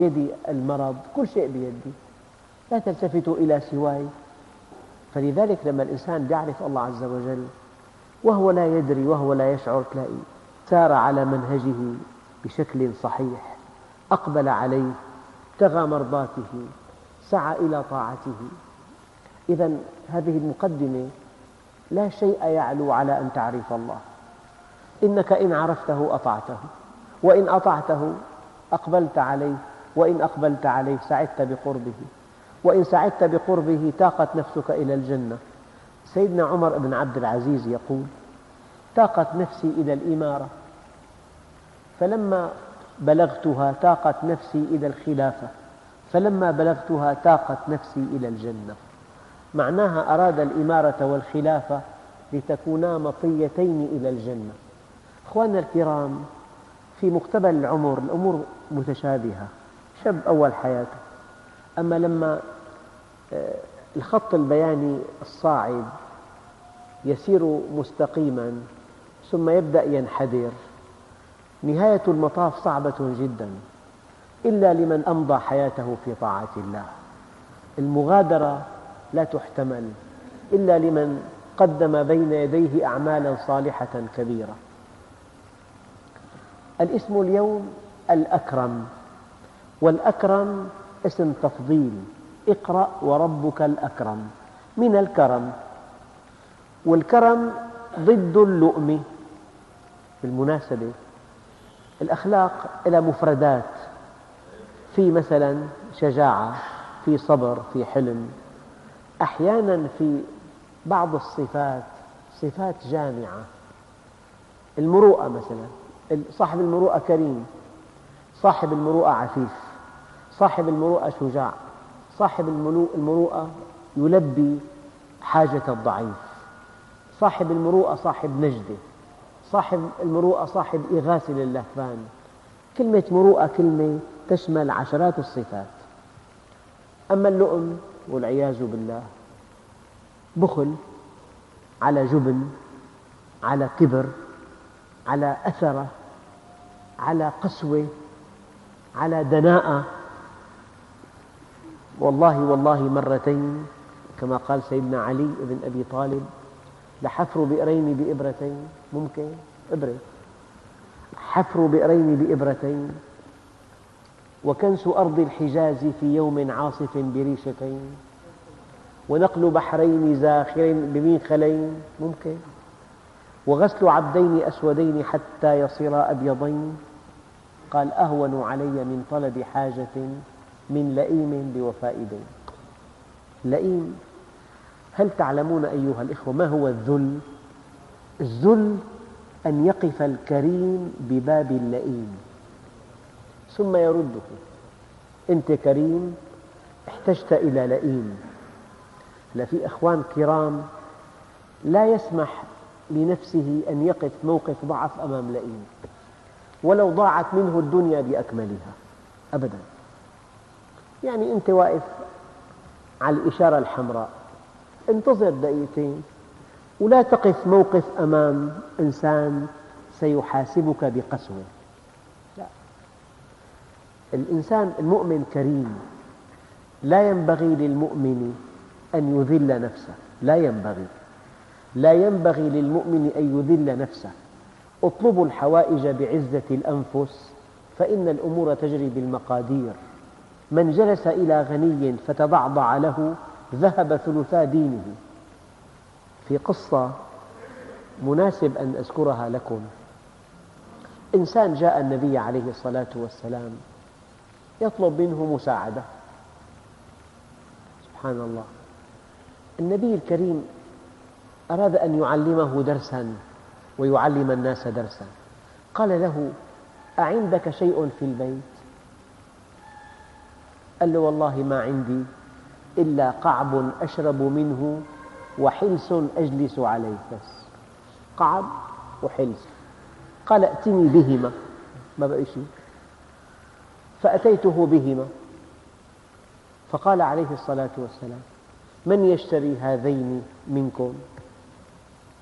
بيدي المرض، كل شيء بيدي، لا تلتفتوا إلى سواي. فلذلك لما الإنسان يعرف الله عز وجل وهو لا يدري وهو لا يشعر، تلاقي سار على منهجه بشكل صحيح، أقبل عليه، ابتغى مرضاته، سعى إلى طاعته. إذا هذه المقدمة، لا شيء يعلو على أن تعرف الله. إنك إن عرفته أطعته، وإن أطعته أقبلت عليه، وإن أقبلت عليه سعدت بقربه، وإن سعدت بقربه تاقت نفسك إلى الجنة. سيدنا عمر بن عبد العزيز يقول: تاقت نفسي إلى الإمارة، فلما بلغتها تاقت نفسي إلى الخلافة، فلما بلغتها تاقت نفسي إلى الجنة. معناها أراد الإمارة والخلافة لتكونا مطيتين إلى الجنة. أخواننا الكرام، في مقتبل العمر الأمور متشابهة، شاب أول حياته، أما لما الخط البياني الصاعد يسير مستقيما ثم يبدأ ينحدر، نهاية المطاف صعبة جدا، إلا لمن أمضى حياته في طاعة الله. المغادرة لا تحتمل إلا لمن قدم بين يديه أعمالا صالحة كبيرة. الاسم اليوم الأكرم، والأكرم اسم تفضيل. اقرأ وربك الأكرم، من الكرم، والكرم ضد اللؤم. بالمناسبة الأخلاق لها مفردات، في مثلا شجاعة، في صبر، في حلم. أحيانا في بعض الصفات صفات جامعة. المروءة مثلا، صاحب المروءة كريم، صاحب المروءة عفيف، صاحب المروءة شجاع، صاحب المروءة يلبي حاجة الضعيف، صاحب المروءة صاحب نجدة، صاحب المروءة صاحب إغاثة للهفان. كلمة مروءة كلمة تشمل عشرات الصفات. أما اللؤم والعياذ بالله، بخل، على جبن، على كبر، على أثرة، على قسوة، على دناءة. والله مرتين كما قال سيدنا علي بن أبي طالب: لحفر بئرين بإبرتين، ممكن إبرة، حفر بئرين بإبرتين، وكنس أرض الحجاز في يوم عاصف بريشتين، ونقل بحرين زاخرين بمنخلين، ممكن، وغسل عبدين أسودين حتى يصيرا أبيضين. قال: أهون علي من طلب حاجة من لئيم بوفاء دين. لئيم، هل تعلمون أيها الإخوة ما هو الذل؟ الذل أن يقف الكريم بباب اللئيم ثم يرده. أنت كريم، احتجت إلى لئيم. في أخوان كرام لا يسمح لنفسه أن يقف موقف ضعف أمام لئيم، ولو ضاعت منه الدنيا بأكملها أبدا. يعني أنت واقف على الإشارة الحمراء، انتظر دقيقتين، ولا تقف موقف أمام إنسان سيحاسبك بقسوة. لا، الإنسان المؤمن كريم، لا ينبغي للمؤمن أن يذل نفسه، لا ينبغي للمؤمن أن يذل نفسه. اطلبوا الحوائج بعزة الأنفس فإن الأمور تجري بالمقادير. من جلس إلى غني فتضعضع له ذهب ثلثا دينه. في قصة مناسب أن أذكرها لكم. إنسان جاء النبي عليه الصلاة والسلام يطلب منه مساعدة. سبحان الله، النبي الكريم أراد أن يعلمه درسا ويعلم الناس درسا. قال له: أعندك شيء في البيت؟ قال له: والله ما عندي إلا قعب أشرب منه وحلس أجلس عليه، بس قعب وحلس. قال: ائتني بهما، ما بقي شيء. فأتيته بهما، فقال عليه الصلاة والسلام: من يشتري هذين منكم؟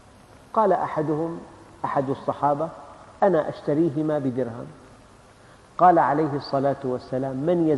قال أحد الصحابة: أنا أشتريهما بدرهم. قال عليه الصلاة والسلام: من